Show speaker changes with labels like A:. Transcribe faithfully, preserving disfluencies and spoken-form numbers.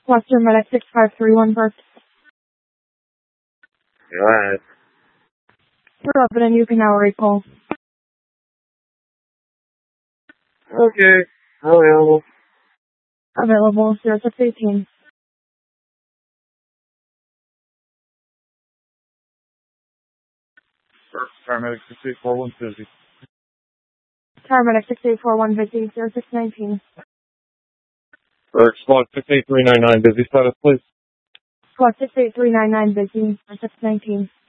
A: Western Medic six five three one Burke.
B: Go ahead.
A: Resident, you can now recall.
B: Okay. Available.
A: Available zero six eighteen.
B: Paramedic six eight four one busy.
A: Paramedic six eight four one busy zero six nineteen.
B: Or squad six eight three nine nine busy status, please.
A: Squad six eight three nine nine busy zero six nineteen.